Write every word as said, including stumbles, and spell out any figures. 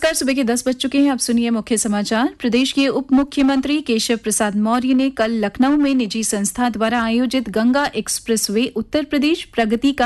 नमस्कार, सुबह के दस बज चुके हैं। अब सुनिए मुख्य समाचार। प्रदेश के उप मुख्यमंत्री केशव प्रसाद मौर्य ने कल लखनऊ में निजी संस्था द्वारा आयोजित गंगा एक्सप्रेसवे उत्तर प्रदेश प्रगति का